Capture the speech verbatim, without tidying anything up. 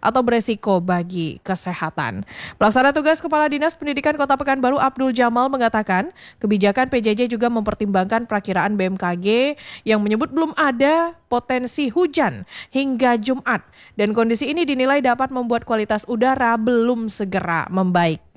atau beresiko bagi kesehatan. Pelaksana tugas Kepala Dinas Pendidikan Kota Pekanbaru Abdul Jamal mengatakan, kebijakan P J J juga mempertimbangkan perakiraan B M K G yang menyebut belum ada potensi hujan hingga Jumat dan kondisi ini dinilai dapat membuat kualitas udara belum segera membaik.